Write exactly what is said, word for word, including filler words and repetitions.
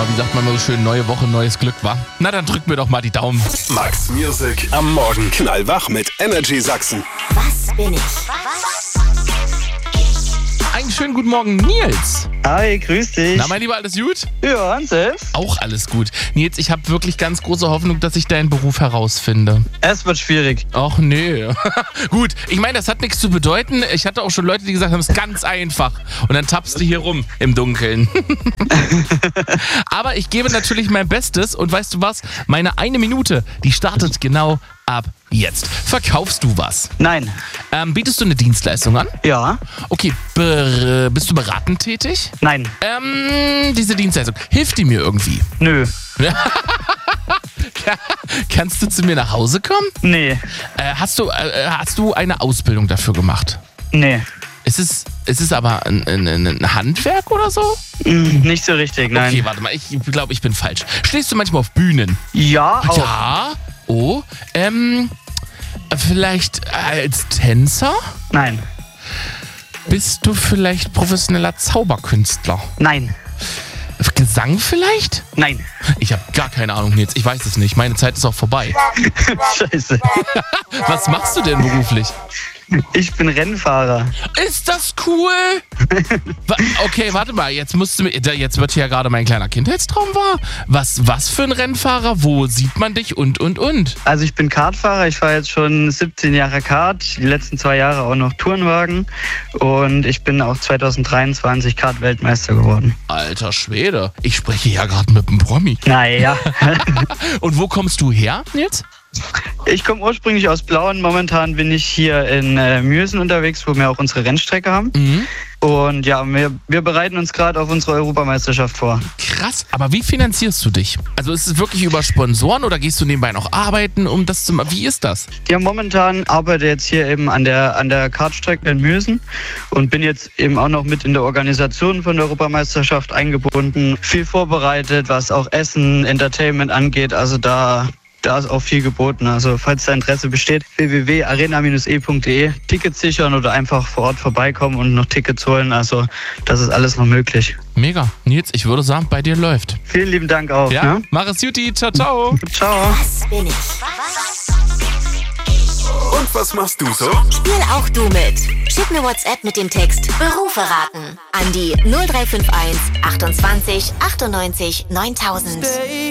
mal, wie sagt man mal so schön, neue Woche, neues Glück, wa? Na, dann drück mir doch mal die Daumen. Max Music am Morgen. Knallwach mit Energy Sachsen. Was bin ich? Einen schönen guten Morgen, Nils. Hi, grüß dich. Na, mein Lieber, alles gut? Ja, und selbst? Auch alles gut. Nils, ich habe wirklich ganz große Hoffnung, dass ich deinen Beruf herausfinde. Es wird schwierig. Ach nee. Gut, ich meine, das hat nichts zu bedeuten. Ich hatte auch schon Leute, die gesagt haben, es ist ganz einfach. Und dann tappst du hier rum im Dunkeln. Aber ich gebe natürlich mein Bestes. Und weißt du was? Meine eine Minute, die startet genau ab jetzt. Verkaufst du was? Nein. Ähm, bietest du eine Dienstleistung an? Ja. Okay, ber- bist du beratend tätig? Nein. Ähm, diese Dienstleistung, hilft die mir irgendwie? Nö. Kannst du zu mir nach Hause kommen? Nee. Äh, hast du, äh, hast du eine Ausbildung dafür gemacht? Nee. Ist es, ist es aber ein, ein, ein Handwerk oder so? Hm, nicht so richtig, nein. Okay, warte mal, ich glaube, ich bin falsch. Stehst du manchmal auf Bühnen? Ja, auch. Ja. Oh, ähm, vielleicht als Tänzer? Nein. Bist du vielleicht professioneller Zauberkünstler? Nein. Gesang vielleicht? Nein. Ich habe gar keine Ahnung jetzt. Ich weiß es nicht. Meine Zeit ist auch vorbei. Scheiße. Was machst du denn beruflich? Ich bin Rennfahrer. Ist das cool? Wa- Okay, warte mal. Jetzt musst du mir, jetzt wird hier ja gerade mein kleiner Kindheitstraum wahr. Was, was für ein Rennfahrer? Wo sieht man dich? Und, und, und. Also ich bin Kartfahrer. Ich fahre jetzt schon siebzehn Jahre Kart. Die letzten zwei Jahre auch noch Tourenwagen. Und ich bin auch zwanzig dreiundzwanzig Kart-Weltmeister geworden. Alter Schwede. Ich spreche ja gerade mit einem Promi. Naja. Und wo kommst du her, Nils? Ich komme ursprünglich aus Blauen. Momentan bin ich hier in äh, Mürsen unterwegs, wo wir auch unsere Rennstrecke haben. Mhm. Und ja, wir, wir bereiten uns gerade auf unsere Europameisterschaft vor. Krass. Aber wie finanzierst du dich? Also ist es wirklich über Sponsoren oder gehst du nebenbei noch arbeiten, um das zu machen? Wie ist das? Ja, momentan arbeite jetzt hier eben an der, an der Kartstrecke in Mürsen und bin jetzt eben auch noch mit in der Organisation von der Europameisterschaft eingebunden. Viel vorbereitet, was auch Essen, Entertainment angeht. Also da... Da ist auch viel geboten. Also falls da Interesse besteht, w w w punkt arena Bindestrich e punkt d e, Tickets sichern oder einfach vor Ort vorbeikommen und noch Tickets holen. Also das ist alles noch möglich. Mega. Nils, ich würde sagen, bei dir läuft. Vielen lieben Dank auch. Ja? Ne? Mach es Juti. Ciao, ciao. Ciao. Was bin ich? Und was machst du so? Spiel auch du mit. Schick mir WhatsApp mit dem Text Berufe raten an die null drei fünf eins achtundzwanzig achtundneunzig neuntausend.